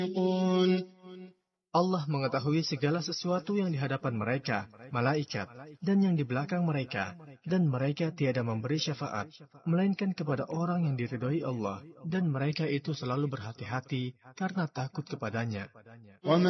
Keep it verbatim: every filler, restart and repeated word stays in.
Allah mengetahui segala sesuatu yang di hadapan mereka, malaikat, dan yang di belakang mereka, dan mereka tiada memberi syafaat, melainkan kepada orang yang diridhoi Allah, dan mereka itu selalu berhati-hati karena takut kepadanya.